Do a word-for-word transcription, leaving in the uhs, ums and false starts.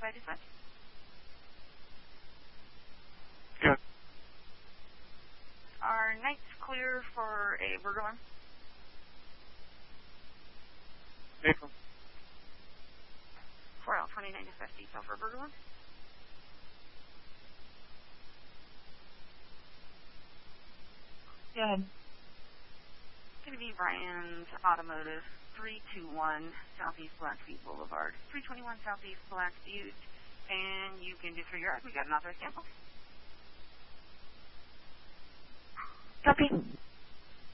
by dispatch? Good. Are nights clear for a burglar alarm? April. four L twenty-nine dispatch detail for a burglar alarm? Good. Going to be Ryan's Automotive, three two one Southeast Blackfeet Boulevard, three twenty-one Southeast Blackfeet, and you can disregard. We got an authorized cancel. Copy.